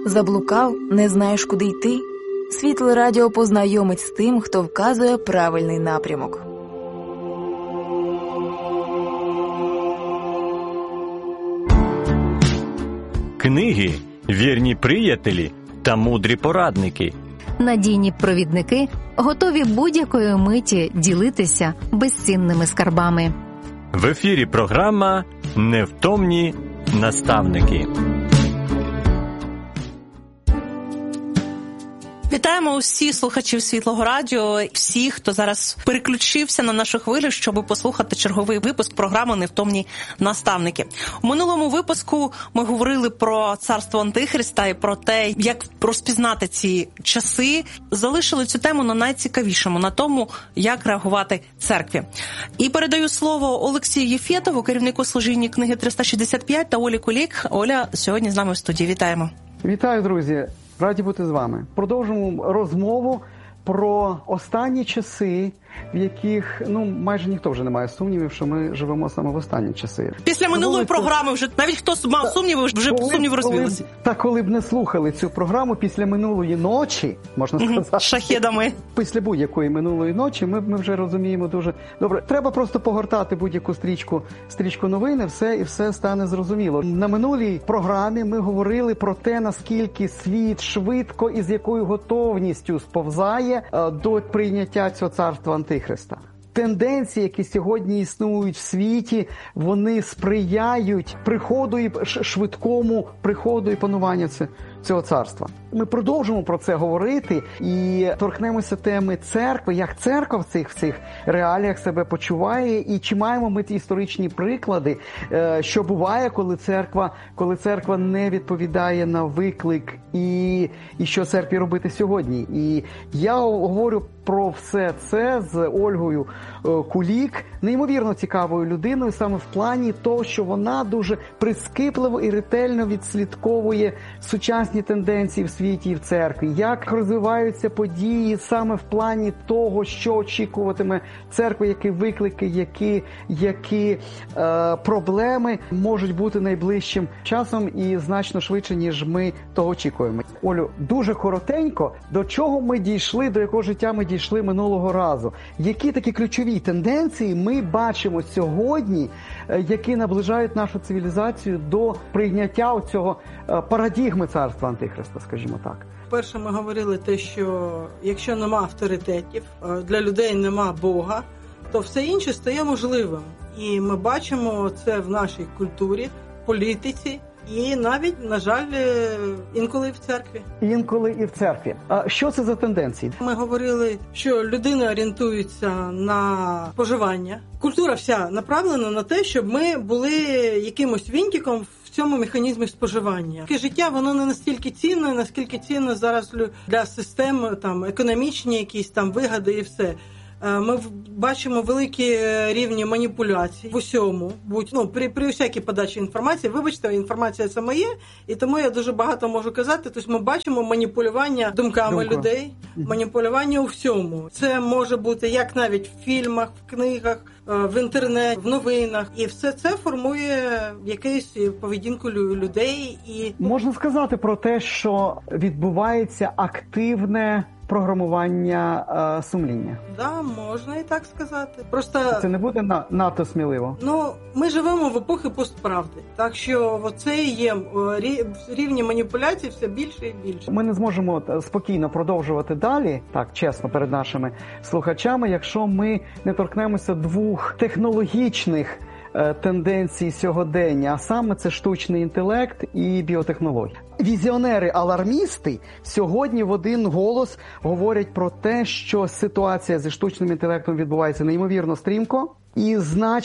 Заблукав, не знаєш, куди йти? Світле радіо познайомить з тим, хто вказує правильний напрямок. Книги, вірні приятелі та мудрі порадники. Надійні провідники готові будь-якої миті ділитися безцінними скарбами. В ефірі програма «Невтомні наставники». Вітаємо усіх слухачів Світлого радіо, всіх, хто зараз переключився на нашу хвилю, щоб послухати черговий випуск програми «Невтомні наставники». У минулому випуску ми говорили про царство Антихриста і про те, як розпізнати ці часи. Залишили цю тему на найцікавішому, на тому, як реагувати церкві. І передаю слово Олексію Єфєтову, керівнику служіння книги 365, та Олі Кулік. Оля сьогодні з нами в студії. Вітаємо. Вітаю, друзі. Раді бути з вами. Продовжуємо розмову про останні часи, в яких, майже ніхто вже не має сумнівів, що ми живемо саме в останні часи. Після минулої програми вже, навіть хто мав сумніви, вже сумніви розвілися. Коли б не слухали цю програму після минулої ночі, можна сказати. Шахедами. Після будь-якої минулої ночі ми вже розуміємо дуже добре. Треба просто погортати будь-яку стрічку новин, і все стане зрозуміло. На минулій програмі ми говорили про те, наскільки світ швидко і з якою готовністю сповзає до прийняття цього царства Антихриста. Тенденції, які сьогодні існують в світі, вони сприяють швидкому приходу і пануванню цього царства. Ми продовжимо про це говорити і торкнемося теми церкви, як церква в цих реаліях себе почуває, і чи маємо ми ті історичні приклади, що буває, коли церква не відповідає на виклик, і що церкві робити сьогодні. І я говорю про все це з Ольгою Кулік, неймовірно цікавою людиною, саме в плані того, що вона дуже прискіпливо і ретельно відслідковує сучасні тенденції в світі і в церкві, як розвиваються події саме в плані того, що очікуватиме церква, які виклики, які проблеми можуть бути найближчим часом і значно швидше, ніж ми того очікуємо. Олю, дуже коротенько, до чого ми дійшли, до якого життя ми дійшли минулого разу? Які такі ключові тенденції ми бачимо сьогодні, які наближають нашу цивілізацію до прийняття цього парадігми царства Антихриста, скажімо так? Перше, ми говорили те, що якщо нема авторитетів, для людей нема Бога, то все інше стає можливим. І ми бачимо це в нашій культурі, політиці, і навіть, на жаль, інколи і в церкві. Інколи і в церкві. А що це за тенденції? Ми говорили, що людина орієнтується на споживання. Культура вся направлена на те, щоб ми були якимось вінтиком в цьому механізмі споживання. Таке життя, воно не настільки цінне, наскільки цінне зараз для систем економічні якісь вигоди і все. Ми бачимо великі рівні маніпуляцій в усьому, при всякій подачі інформації. Вибачте, інформація це моє, і тому я дуже багато можу казати. Тобто ми бачимо маніпулювання думками людей, маніпулювання у всьому. Це може бути як навіть в фільмах, в книгах, в інтернеті, в новинах. І все це формує якусь поведінку людей. І можна сказати про те, що відбувається активне програмування сумління. Да, можна і так сказати. Просто це не буде надто сміливо. Ми живемо в епохи постправди. Так що це є рівні маніпуляцій все більше і більше. Ми не зможемо спокійно продовжувати далі, так чесно, перед нашими слухачами, якщо ми не торкнемося двох технологічних тенденцій сьогодення, а саме це штучний інтелект і біотехнології. Візіонери-алармісти сьогодні в один голос говорять про те, що ситуація зі штучним інтелектом відбувається неймовірно стрімко, і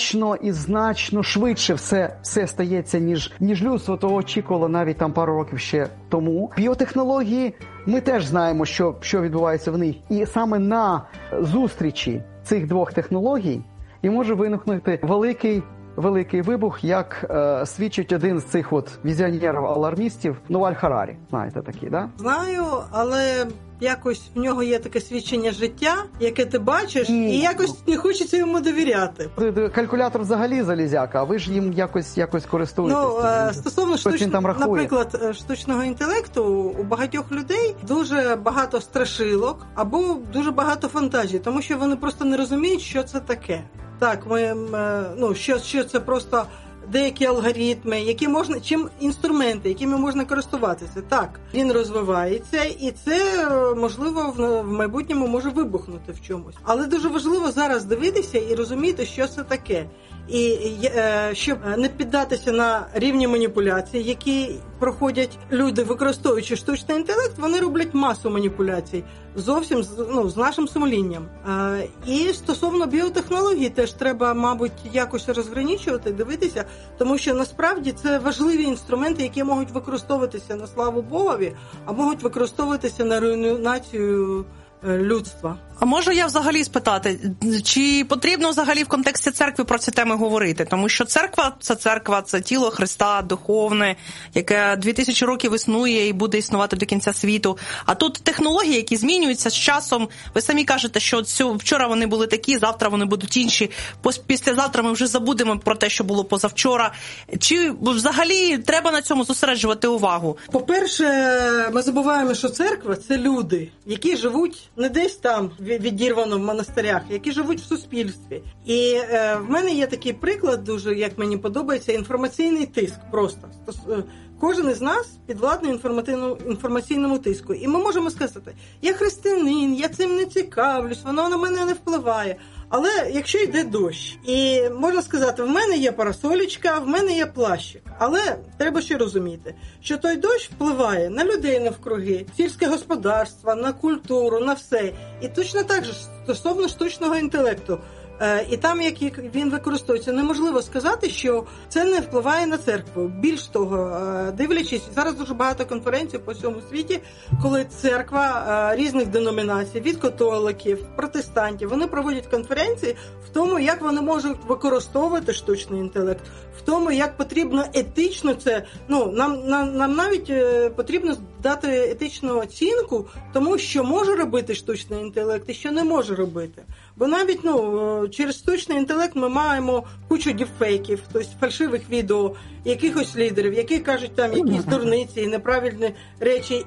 значно швидше все стається, ніж людство того очікувало навіть пару років ще тому. Біотехнології, ми теж знаємо, що відбувається в них. І саме на зустрічі цих двох технологій і може виникнути великий вибух, як свідчить один з цих візіонерів-алармістів, Новаль Харарі. Знаєте такий, да? Знаю, але якось в нього є таке свідчення життя, яке ти бачиш, і якось не хочеться йому довіряти. Калькулятор взагалі залізяка, а ви ж їм якось користуєтесь. Стосовно наприклад, штучного інтелекту, у багатьох людей дуже багато страшилок або дуже багато фантазій, тому що вони просто не розуміють, що це таке. Так, що це просто деякі алгоритми, інструменти, якими можна користуватися. Так, він розвивається, і це, можливо, в майбутньому може вибухнути в чомусь. Але дуже важливо зараз дивитися і розуміти, що це таке. І щоб не піддатися на рівні маніпуляцій, які проходять люди, використовуючи штучний інтелект, вони роблять масу маніпуляцій зовсім з нашим сумлінням. І стосовно біотехнологій теж треба, мабуть, якось розграничувати, дивитися, тому що насправді це важливі інструменти, які можуть використовуватися на славу Богові, а можуть використовуватися на руйнацію людства. А можу я взагалі спитати, чи потрібно взагалі в контексті церкви про ці теми говорити? Тому що церква – це тіло Христа, духовне, яке 2000 років існує і буде існувати до кінця світу. А тут технології, які змінюються з часом. Ви самі кажете, що вчора вони були такі, завтра вони будуть інші, післязавтра ми вже забудемо про те, що було позавчора. Чи взагалі треба на цьому зосереджувати увагу? По-перше, ми забуваємо, що церква – це люди, які живуть не десь там, відірвано в монастирях, які живуть в суспільстві. І в мене є такий приклад, дуже, як мені подобається, інформаційний тиск просто. Кожен із нас підвладний інформаційному тиску. І ми можемо сказати, я християнин, я цим не цікавлюсь, воно на мене не впливає. Але якщо йде дощ, і можна сказати, в мене є парасолечка, в мене є плащик. Але треба ще розуміти, що той дощ впливає на людей навкруги, сільське господарство, на культуру, на все. І точно так же стосовно штучного інтелекту. І там, як він використовується, неможливо сказати, що це не впливає на церкву. Більш того, дивлячись, зараз дуже багато конференцій по всьому світі, коли церква різних деномінацій, від католиків, протестантів, вони проводять конференції в тому, як вони можуть використовувати штучний інтелект, в тому, як потрібно етично це, нам навіть потрібно дати етичну оцінку тому, що може робити штучний інтелект і що не може робити. Бо навіть, через штучний інтелект ми маємо кучу діпфейків, тобто фальшивих відео, якихось лідерів, які кажуть там якісь дурниці і неправильні речі.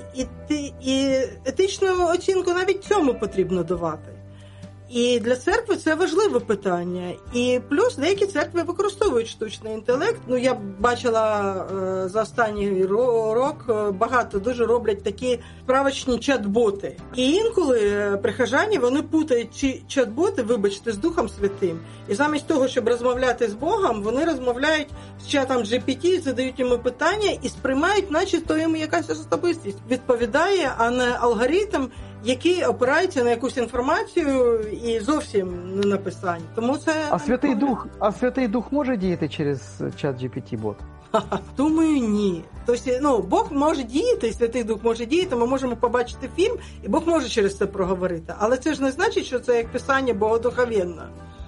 І етичну оцінку навіть цьому потрібно давати. І для церкви це важливе питання. І плюс деякі церкви використовують штучний інтелект. Я бачила за останній рок багато дуже роблять такі справочні чат-боти. І інколи прихожані, вони путають ці чат-боти, вибачте, з Духом Святим. І замість того, щоб розмовляти з Богом, вони розмовляють з чатом GPT, задають йому питання і сприймають, наче то йому якась особистість відповідає, а не алгоритм, який опирається на якусь інформацію і зовсім не написання. Тому це Святий Дух може діяти через чат GPT-бот? Думаю, ні. Тобто, Бог може діяти, Святий Дух може діяти, ми можемо побачити фільм, і Бог може через це проговорити. Але це ж не значить, що це як писання богодуховенне.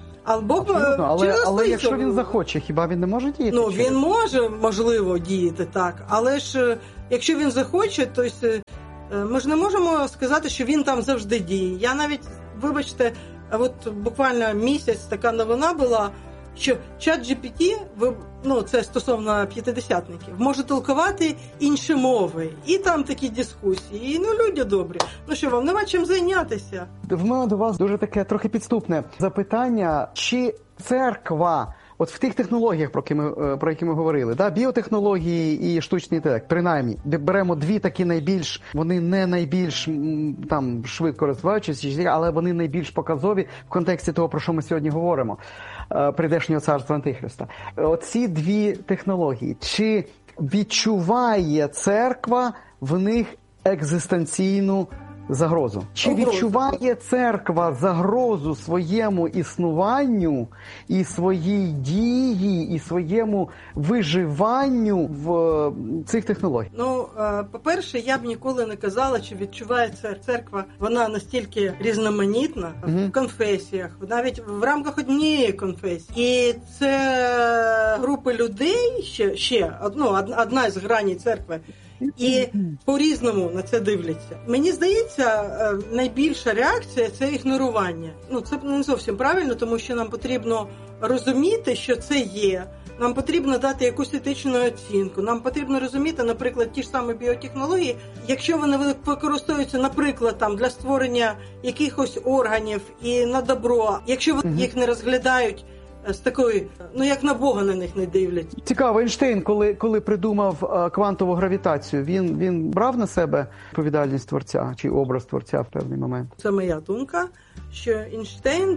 Але якщо він захоче, хіба він не може діяти? Він може, можливо, діяти так. Але ж, якщо він захоче, то ми ж не можемо сказати, що він там завжди діє. Я навіть, вибачте, от буквально місяць така новина була, що чат-GPT, це стосовно п'ятидесятників, може толкувати інші мови. І там такі дискусії. І, люди добрі. Що, вам нема чим зайнятися? В мене до вас дуже таке трохи підступне запитання. Чи церква, от в тих технологіях, про які ми говорили, біотехнології і штучний інтелект, принаймні, беремо дві такі найбільш, вони не найбільш там швидко розвиваючися, але вони найбільш показові в контексті того, про що ми сьогодні говоримо, прийдешнього царства Антихриста. Оці дві технології, чи відчуває церква в них екзистенційну загрозу? Чи відчуває церква загрозу своєму існуванню і своїй дії, і своєму виживанню в цих технологіях? По-перше, я б ніколи не казала, чи відчуває церква, вона настільки різноманітна в конфесіях, навіть в рамках однієї конфесії. І це групи людей, одна з граней церкви, і по-різному на це дивляться. Мені здається, найбільша реакція – це ігнорування. Це не зовсім правильно, тому що нам потрібно розуміти, що це є. Нам потрібно дати якусь етичну оцінку. Нам потрібно розуміти, наприклад, ті ж самі біотехнології, якщо вони використовуються, наприклад, там для створення якихось органів і на добро, якщо їх не розглядають з такої, як на Бога на них не дивляться. Цікаво, Ейнштейн, коли придумав квантову гравітацію, він брав на себе відповідальність творця чи образ творця в певний момент? Це моя думка, що Ейнштейн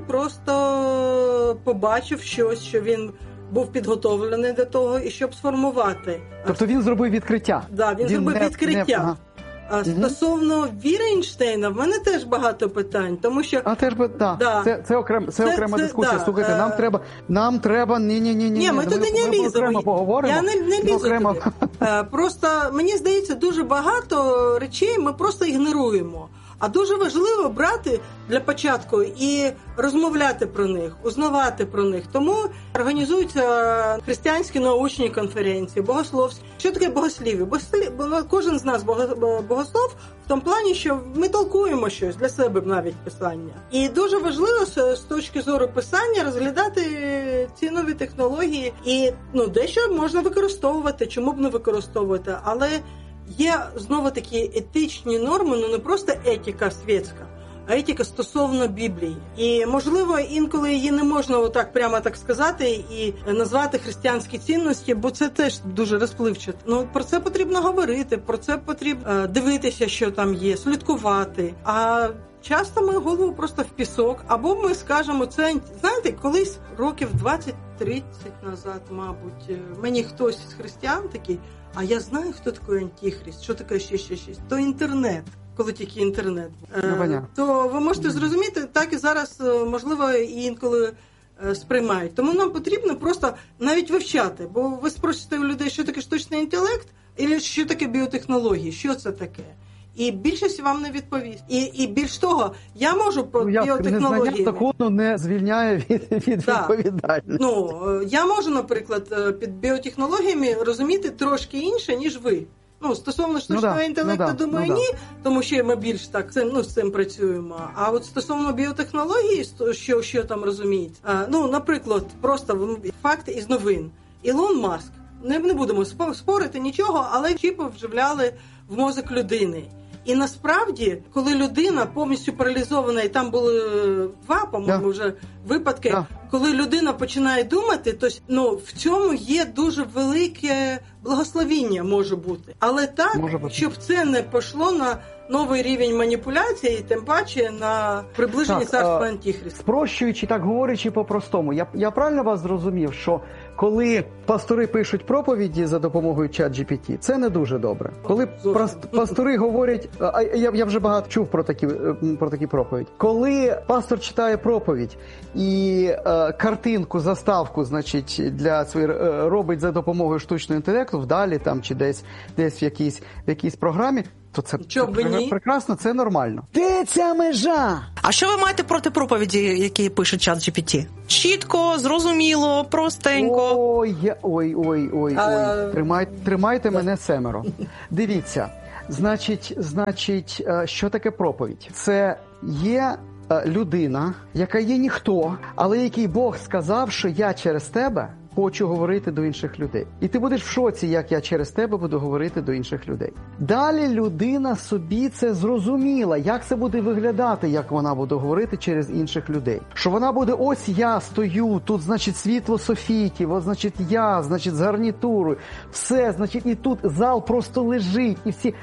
просто побачив щось, що він був підготовлений до того, і щоб сформувати. Тобто він зробив відкриття? Так, він зробив відкриття. А стосовно віри Ейнштейна, в мене теж багато питань, тому що... Це окрема дискусія. Слухайте, нам треба... Ні, ми туди не ліземо. Окремо поговоримо. Я не лізу туди. Просто, мені здається, дуже багато речей ми просто ігноруємо. А дуже важливо брати для початку і розмовляти про них, узнавати про них. Тому організуються християнські научні конференції, богословські. Що таке богослів'я? Кожен з нас богослов в тому плані, що ми толкуємо щось для себе навіть писання. І дуже важливо з точки зору писання розглядати ці нові технології. І дещо можна використовувати, чому б не використовувати, але є, знову-таки, етичні норми, не просто етика світська, а етика стосовно Біблії. І, можливо, інколи її не можна отак прямо так сказати і назвати християнські цінності, бо це теж дуже розпливчато. Про це потрібно говорити, про це потрібно дивитися, що там є, слідкувати. А часто ми голову просто в пісок, або ми скажемо це, знаєте, колись років 20-30 назад, мабуть, мені хтось з християн такий, а я знаю, хто такий антихрист, що таке ще. То інтернет, коли тільки інтернет. То ви можете зрозуміти, так і зараз, можливо, і інколи сприймають. Тому нам потрібно просто навіть вивчати, бо ви спросите у людей, що таке штучний інтелект, або що таке біотехнології, що це таке. І більшість вам не відповість. І більш того, я можу про біотехнології... Незнання закону не звільняє від відповідальності. Я можу, наприклад, під біотехнологіями розуміти трошки інше, ніж ви. Стосовно штучного інтелекту, думаю, ні, тому що ми більш так з цим працюємо. А от стосовно біотехнології, що там розуміють, наприклад, просто факт із новин. Ілон Маск, не будемо спорити нічого, але чіпи вживляли в мозок людини. І насправді, коли людина повністю паралізована, і там були 2, по-моєму, вже випадки, коли людина починає думати, то в цьому є дуже велике благословіння, може бути. Але так, щоб це не пішло на новий рівень маніпуляції, тим паче на приближення царства Антихриста. Спрощуючи, так говорячи по-простому, я правильно вас зрозумів, що коли пастори пишуть проповіді за допомогою ChatGPT, це не дуже добре. Коли пастори говорять, я вже багато чув про такі проповіді. Коли пастор читає проповідь і картинку, заставку, значить, для своєї робить за допомогою штучного інтелекту, вдалі там чи десь в якійсь програмі, то це прекрасно, це нормально. Де ця межа? А що ви маєте проти проповіді, які пише ChatGPT? Чітко, зрозуміло, простенько. Ой. Тримайте мене семеро. Дивіться, значить, що таке проповідь? Це є людина, яка є ніхто, але який Бог сказав, що я через тебе хочу говорити до інших людей. І ти будеш в шоці, як я через тебе буду говорити до інших людей. Далі людина собі це зрозуміла, як це буде виглядати, як вона буде говорити через інших людей. Що вона буде, ось я стою, тут, значить, світло Софійки, от, значить, я, значить, з гарнітурою, все, значить, і тут зал просто лежить, і всі,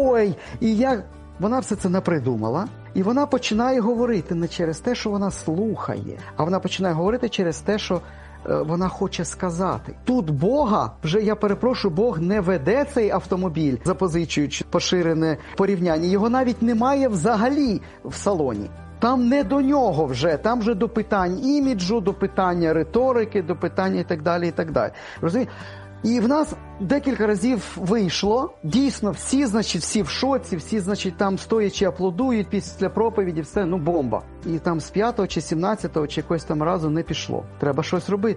вона все це напридумала. І вона починає говорити не через те, що вона слухає, а вона починає говорити через те, що вона хоче сказати. Тут Бога, я перепрошую, Бог не веде цей автомобіль, запозичуючи поширене порівняння. Його навіть немає взагалі в салоні. Там не до нього вже, там вже до питань іміджу, до питання риторики, до питання і так далі, і так далі. Розумієте? І в нас декілька разів вийшло, дійсно, всі в шоці, всі, значить, там стоячи аплодують після проповіді, все, бомба. І там з 5-го чи 17-го чи якось там разу не пішло. Треба щось робити.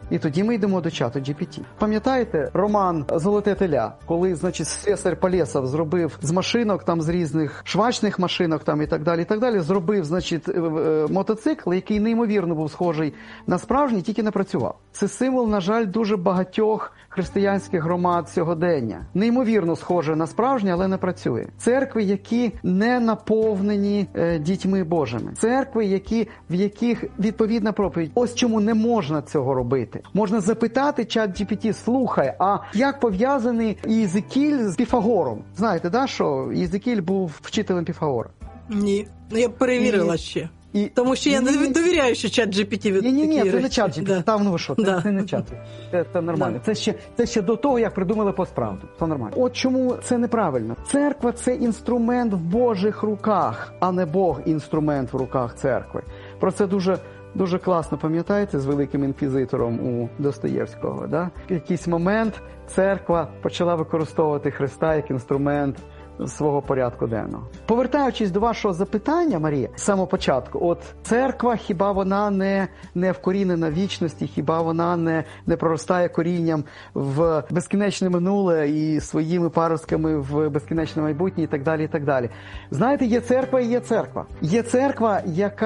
І тоді ми йдемо до чату GPT. Пам'ятаєте роман «Золоте теля», коли, значить, слесар Полєсов зробив з машинок, там з різних швачних машинок там і так далі, зробив, значить, мотоцикл, який неймовірно був схожий на справжній, тільки не працював. Це символ, на жаль, дуже багатьох християнських громад сьогодення. Неймовірно схоже на справжнє, але не працює. Церкви, які не наповнені дітьми Божими. Церкви, в яких відповідна проповідь. Ось чому не можна цього робити. Можна запитати чат GPT, слухай, а як пов'язаний Єзекіль з Піфагором? Знаєте, да, що Єзекіль був вчителем Піфагора? Ні. Я перевірила ще. Тому що я не довіряю, що чат GPT Ні, це не чат GPT. Там, ну що, це не чат. Це нормально. Це ще до того, як придумали постправду. Це нормально. От чому це неправильно. Церква – це інструмент в Божих руках, а не Бог – інструмент в руках церкви. Про це дуже класно пам'ятаєте з великим інквізитором у Достоєвського. Да? В якийсь момент церква почала використовувати Христа як інструмент свого порядку денного. Повертаючись до вашого запитання, Марія, з самого початку, от церква, хіба вона не вкорінена вічності, хіба вона не проростає корінням в безкінечне минуле і своїми паростками в безкінечне майбутнє і так далі, і так далі. Знаєте, є церква і є церква. Є церква,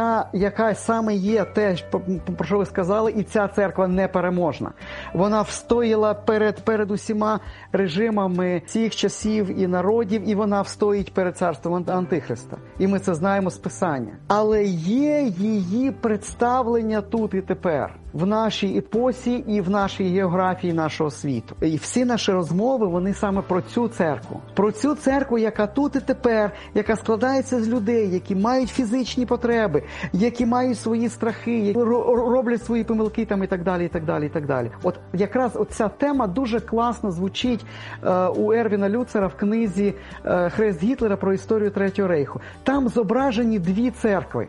яка саме є те, про що ви сказали, і ця церква непереможна. Вона встояла перед усіма режимами всіх часів і народів, і вона встоїть перед царством Антихриста. І ми це знаємо з Писання. Але є її представлення тут і тепер, в нашій епосі і в нашій географії нашого світу. І всі наші розмови, вони саме про цю церкву. Про цю церкву, яка тут і тепер, яка складається з людей, які мають фізичні потреби, які мають свої страхи, які роблять свої помилки там і так далі, і так далі, і так далі. От якраз оця тема дуже класно звучить у Ервіна Люцера в книзі «Хрест Гітлера» про історію Третього Рейху. Там зображені дві церкви.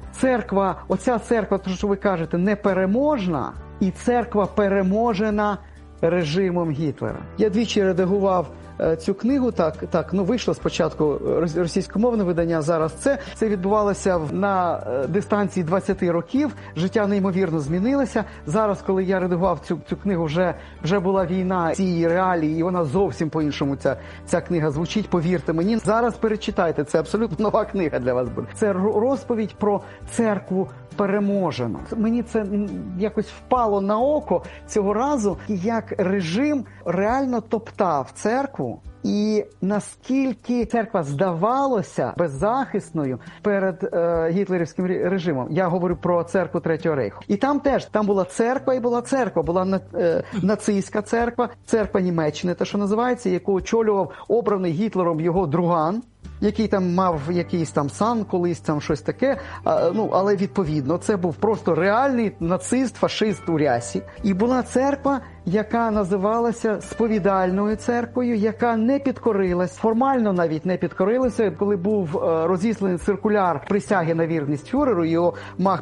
Оця церква, то що ви кажете, непереможна, і церква переможена режимом Гітлера. Я двічі редагував цю книгу, вийшло спочатку російськомовне видання, зараз це відбувалося на дистанції 20 років, життя неймовірно змінилося. Зараз, коли я редагував цю книгу, вже була війна, ці реалії, і вона зовсім по-іншому ця книга звучить, повірте мені. Зараз перечитайте, це абсолютно нова книга для вас буде. Це розповідь про церкву переможено. Мені це якось впало на око цього разу, як режим реально топтав церкву, і наскільки церква здавалося беззахисною перед гітлерівським режимом. Я говорю про церкву Третього Рейху. І там була церква і була церква. Була нацистська церква, церква Німеччини, те, що називається, яку очолював обраний Гітлером його друган, який там мав якийсь там сан, колись там щось таке, але відповідно це був просто реальний нацист, фашист у рясі. І була церква, яка називалася сповідальною церквою, яка не підкорилась, формально навіть не підкорилася. Коли був розісланий циркуляр присяги на вірність фюреру, його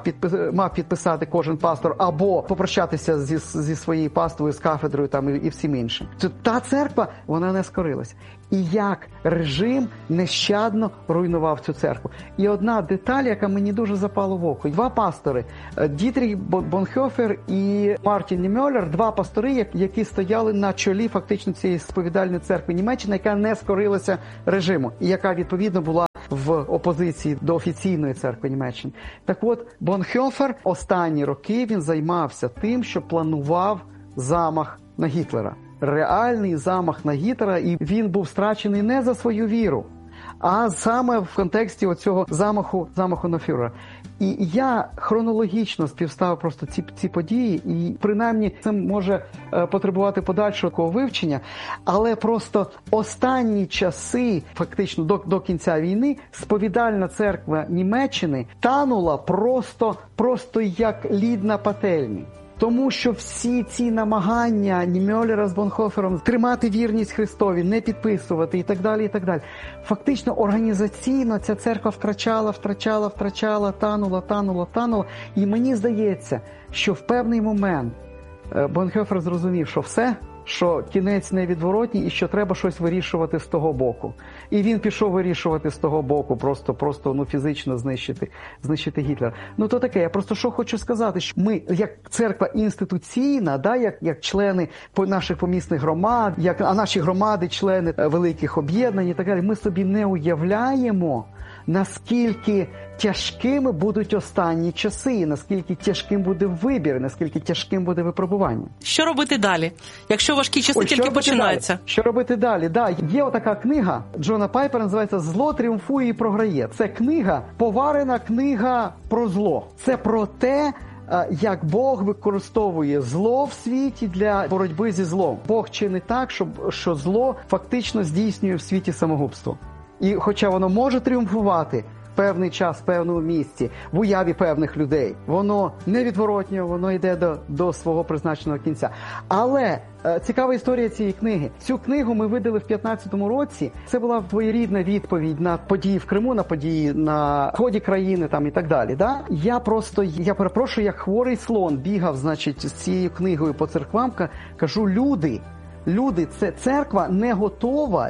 мав підписати кожен пастор або попрощатися зі своєю паствою, з кафедрою там і всім іншим. Та церква, вона не скорилась. І як режим нещадно руйнував цю церкву. І одна деталь, яка мені дуже запала в око. Два пастори, Дітріх Бонхофер і Мартін Німьоллер, два пастори, які стояли на чолі фактично цієї сповідальної церкви Німеччини, яка не скорилася режиму, і яка відповідно була в опозиції до офіційної церкви Німеччини. Так от, Бонхофер останні роки він займався тим, що планував замах на Гітлера. Реальний замах на Гітлера, і він був страчений не за свою віру, а саме в контексті оцього замаху на фюрера. І я хронологічно співставив просто ці події, і принаймні це може потребувати подальшого вивчення, але просто останні часи, фактично до кінця війни, сповідальна церква Німеччини танула просто як лід на пательні. Тому що всі ці намагання Німьоллера з Бонхофером тримати вірність Христові, не підписувати і так далі, фактично організаційно ця церква втрачала, танула. І мені здається, що в певний момент Бонхофер зрозумів, що що кінець невідворотній і що треба щось вирішувати з того боку. І він пішов вирішувати з того боку, просто фізично знищити Гітлера. Ну то таке, я просто що хочу сказати, що ми, як церква інституційна, да, як члени наших помісних громад, а наші громади, члени великих об'єднань і так далі, ми собі не уявляємо, наскільки тяжкими будуть останні часи, наскільки тяжким буде вибір, наскільки тяжким буде випробування. Що робити далі, якщо важкі часи тільки починаються? Далі? Що робити далі? Да, є отака книга Джона Пайпера, називається «Зло тріумфує і програє». Це книга, поварена книга про зло. Це про те, як Бог використовує зло в світі для боротьби зі злом. Бог чинить так, що зло фактично здійснює в світі самогубство. І хоча воно може тріумфувати певний час в певному місці, в уяві певних людей, воно невідворотньо, воно йде до свого призначеного кінця. Але цікава історія цієї книги. Цю книгу ми видали в 15-му році. Це була твоєрідна відповідь на події в Криму, на події на сході країни там і так далі. Да? Я перепрошую, як хворий слон бігав, значить, з цією книгою по церквам, кажу, люди, це церква не готова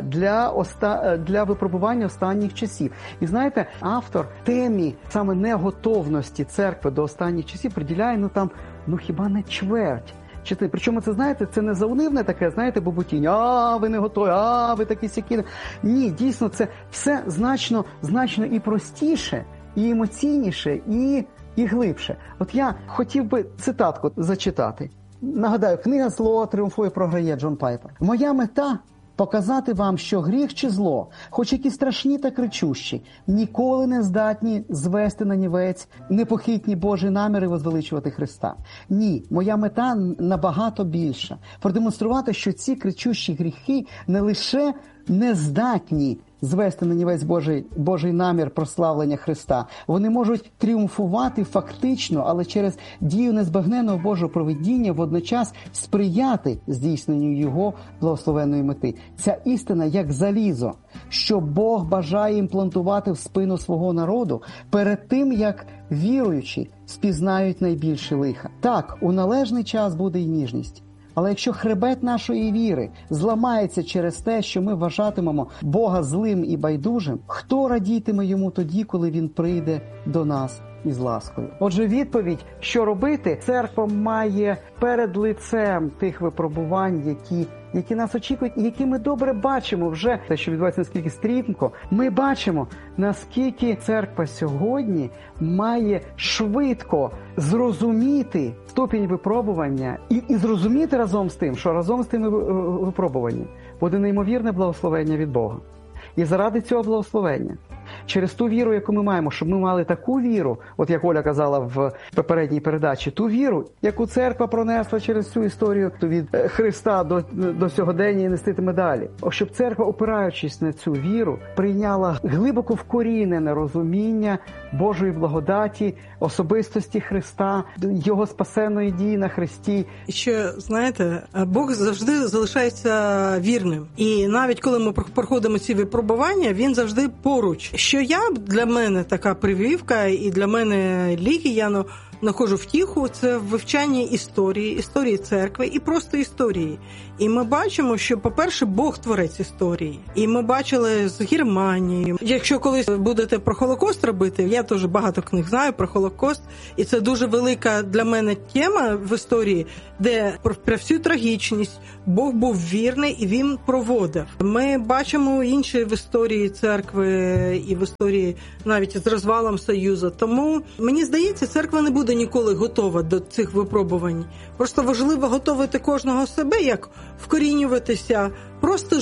для випробування останніх часів. І знаєте, автор темі саме неготовності церкви до останніх часів приділяє, хіба не чверть. Причому це, знаєте, це не заунивне таке, знаєте, бобутіння, ви не готові, ви такі-сякі. Ні, дійсно, це все значно і простіше, і емоційніше, і глибше. От я хотів би цитатку зачитати. Нагадаю, книга «Зло тріумфує, програє» Джон Пайпер. «Моя мета – показати вам, що гріх чи зло, хоч які страшні та кричущі, ніколи не здатні звести на нівець непохитні Божі наміри возвеличувати Христа. Ні, моя мета набагато більша – продемонструвати, що ці кричущі гріхи не лише не здатні звести на нівець Божий намір прославлення Христа. Вони можуть тріумфувати фактично, але через дію незбагненного Божого провидіння водночас сприяти здійсненню Його благословенної мети. Ця істина як залізо, що Бог бажає імплантувати в спину свого народу перед тим, як віруючі спізнають найбільше лиха. Так, у належний час буде й ніжність. Але якщо хребет нашої віри зламається через те, що ми вважатимемо Бога злим і байдужим, хто радітиме йому тоді, коли він прийде до нас із ласкою? Отже, відповідь, що робити, церква має перед лицем тих випробувань, які нас очікують, і які ми добре бачимо вже, те, що відбувається наскільки стрімко, ми бачимо, наскільки церква сьогодні має швидко зрозуміти ступінь випробування і зрозуміти разом з тим, що разом з тими випробуванням буде неймовірне благословення від Бога. І заради цього благословення, через ту віру, яку ми маємо, щоб ми мали таку віру, от як Оля казала в попередній передачі, ту віру, яку церква пронесла через цю історію від Христа до сьогодення і неститиме далі. Щоб церква, опираючись на цю віру, прийняла глибоко вкорінене розуміння Божої благодаті, особистості Христа, Його спасенної дії на Христі. Ще, знаєте, Бог завжди залишається вірним. І навіть коли ми проходимо ці випробування, Він завжди поруч. Що для мене така прививка, і для мене ліки, я знаходжу втіху, це в вивчанні історії церкви і просто історії. І ми бачимо, що, по-перше, Бог творець історії. І ми бачили з Германією. Якщо колись будете про Холокост робити, я теж багато книг знаю про Холокост, і це дуже велика для мене тема в історії, де про всю трагічність Бог був вірний і Він проводив. Ми бачимо інші в історії церкви і в історії навіть з розвалом Союзу. Тому, мені здається, церква не буде ніколи готова до цих випробувань. Просто важливо готувати кожного себе, як вкорінюватися, просто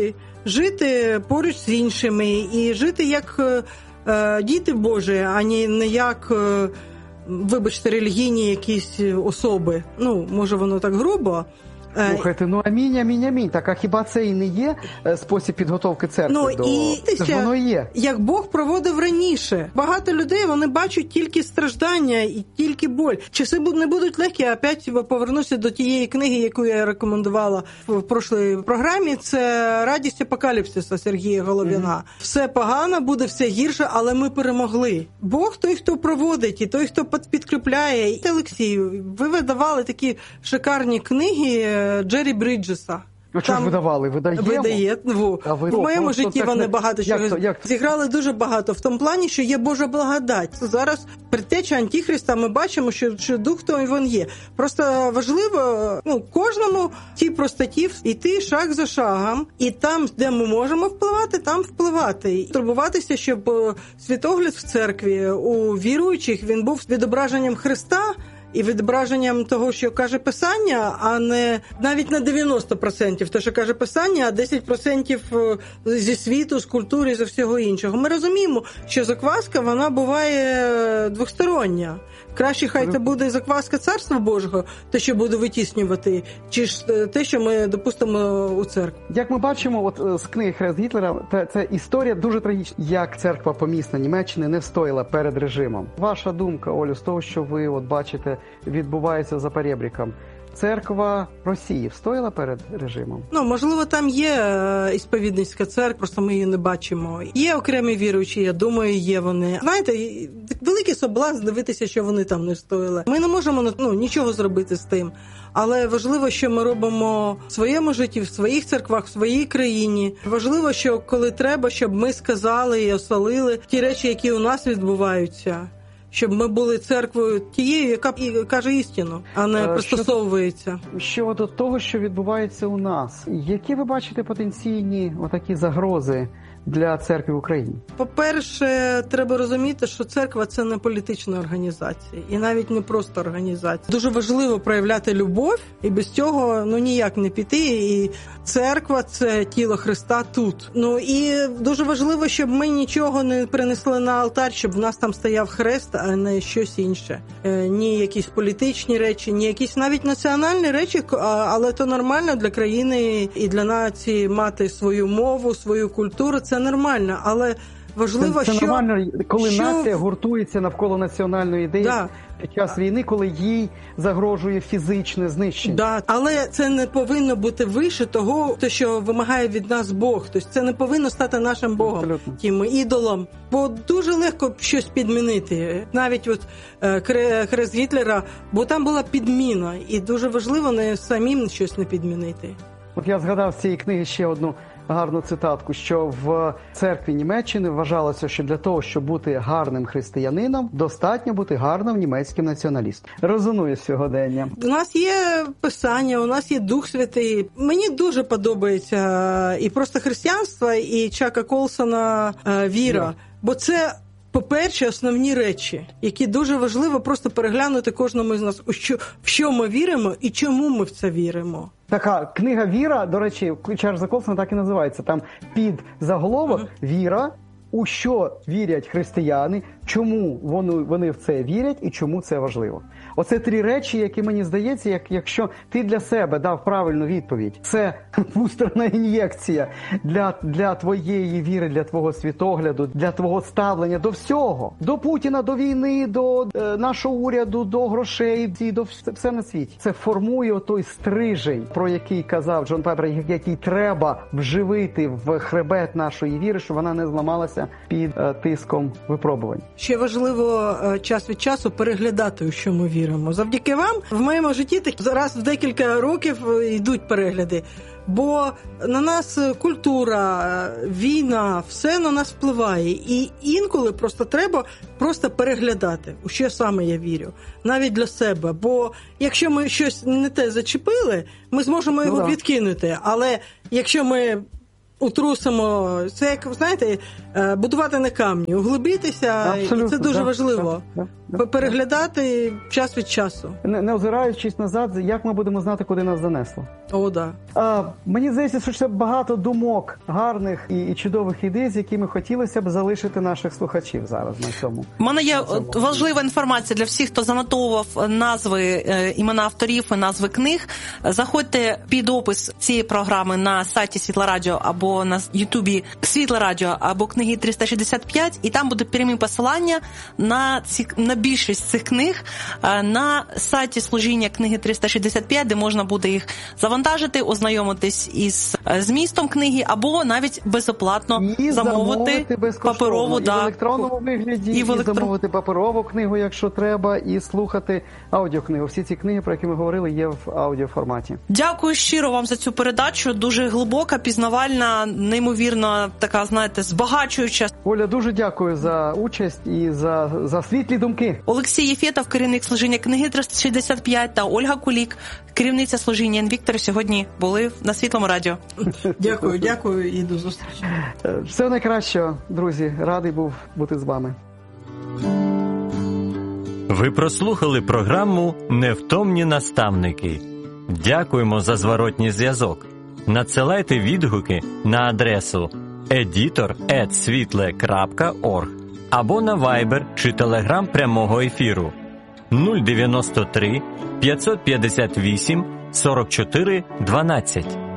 жити поруч з іншими і жити як діти Божі, а не як, вибачте, релігійні якісь особи. Може воно так грубо. Слухайте, амінь. Так, а хіба це і не є спосіб підготовки церкви Це ж воно є. Як Бог проводив раніше. Багато людей, вони бачать тільки страждання і тільки боль. Часи не будуть легкі, а опять повернуся до тієї книги, яку я рекомендувала в прошлій програмі. Це «Радість апокаліпсиса» Сергія Головіна. Все погано, буде все гірше, але ми перемогли. Бог той, хто проводить, і той, хто підкріпляє. Олексій, ви видавали такі шикарні книги, Джері Бріджеса. А що ж видавали? Видає. В моєму житті вони багато чого зіграли, дуже багато. В тому плані, що є Божа благодать. Зараз предтеча Антихриста, ми бачимо, що дух той він є. Просто важливо кожному тій простоті йти шаг за шагом. І там, де ми можемо впливати, там впливати. І турбуватися, щоб світогляд в церкві у віруючих, він був відображенням Христа, і відображенням того, що каже Писання, а не навіть на 90% те, що каже Писання, а 10% зі світу, з культури, зі всього іншого. Ми розуміємо, що закваска, вона буває двостороння. Краще хай це буде закваска Царства Божого, те, що буде витіснювати, чи ж те, що ми допустимо у церкву. Як ми бачимо, з книги «Хрест Гітлера», це історія дуже трагічна, як церква помісна Німеччини не встояла перед режимом. Ваша думка, Олю, з того, що ви бачите, відбувається за перебріком. Церква Росії встояла перед режимом? Можливо, там є ісповідницька церква, просто ми її не бачимо. Є окремі віруючі, я думаю, є вони. Знаєте, великий соблазн дивитися, що вони там не встояли. Ми не можемо нічого зробити з тим. Але важливо, що ми робимо в своєму житті, в своїх церквах, в своїй країні. Важливо, що коли треба, щоб ми сказали і осолили ті речі, які у нас відбуваються. Щоб ми були церквою тією, яка каже істину, а не пристосовується. Щодо того, що відбувається у нас, які ви бачите потенційні отакі загрози для церкви в Україні? По-перше, треба розуміти, що церква – це не політична організація. І навіть не просто організація. Дуже важливо проявляти любов, і без цього ніяк не піти. І церква – це тіло Христа тут. І дуже важливо, щоб ми нічого не принесли на алтар, щоб в нас там стояв хрест, а не щось інше. Ні якісь політичні речі, ні якісь навіть національні речі, але то нормально для країни і для нації мати свою мову, свою культуру. Це нормально, але важливо, це нормально, коли нація гуртується навколо національної ідеї під час війни, коли їй загрожує фізичне знищення. Але це не повинно бути вище того, що вимагає від нас Бог. Тобто це не повинно стати нашим Богом, тим ідолом. Бо дуже легко щось підмінити. Навіть хрест Гітлера, бо там була підміна. І дуже важливо не самим щось не підмінити. Я згадав з цієї книги ще одну гарну цитатку, що в церкві Німеччини вважалося, що для того, щоб бути гарним християнином, достатньо бути гарним німецьким націоналістом. Резонує з сьогодення. У нас є Писання, у нас є Дух Святий. Мені дуже подобається і просто християнство, і Чака Колсона віра. Бо це, по-перше, основні речі, які дуже важливо просто переглянути кожному з нас, в що ми віримо і чому ми в це віримо. Така книга «Віра», до речі, Чарльза Колсона так і називається. Там під заголовок «Віра», у що вірять християни, чому вони в це вірять і чому це важливо. Оце 3 речі, які, мені здається, якщо ти для себе дав правильну відповідь, це бустерна ін'єкція для твоєї віри, для твого світогляду, для твого ставлення до всього. До Путіна, до війни, до нашого уряду, до грошей, до все на світі. Це формує той стрижень, про який казав Джон Пайпер, який треба вживити в хребет нашої віри, щоб вона не зламалася під тиском випробувань. Ще важливо час від часу переглядати, у що ми віримо. Завдяки вам в моєму житті зараз в декілька років йдуть перегляди. Бо на нас культура, війна, все на нас впливає. І інколи просто треба переглядати, у що саме я вірю. Навіть для себе. Бо якщо ми щось не те зачепили, ми зможемо його відкинути. Але якщо ми утрусимо, це, як, знаєте, будувати на камні, углибитися, і це дуже важливо. Переглядати час від часу. Не озираючись назад, як ми будемо знати, куди нас занесло? Мені здається, що це багато думок, гарних і чудових ідей, з якими хотілося б залишити наших слухачів зараз на цьому. У мене є важлива інформація для всіх, хто занотовував назви, імена авторів і назви книг. Заходьте під опис цієї програми на сайті Світле Радіо або на Ютубі Світле Радіо або книги 365, і там буде прямі посилання на більшість цих книг на сайті служіння книги 365, де можна буде їх завантажити, ознайомитись із змістом книги, або навіть безоплатно замовити паперову, і в електронному вигляді, і замовити паперову книгу, якщо треба, і слухати аудіокнигу. Всі ці книги, про які ми говорили, є в аудіоформаті. Дякую щиро вам за цю передачу. Дуже глибока, пізнавальна, неймовірно така, знаєте, збагачуюча. Оля, дуже дякую за участь і за світлі думки. Олексій Єфєтов, керівник служіння книги 365, та Ольга Кулік, керівниця служіння Інвіктор, сьогодні були на Світлому радіо. Дякую і до зустрічі. Всього найкращого, друзі. Радий був бути з вами. Ви прослухали програму «Невтомні наставники». Дякуємо за зворотній зв'язок. Надсилайте відгуки на адресу editor@svitle.org або на Viber чи Telegram прямого ефіру 093 558 44 12.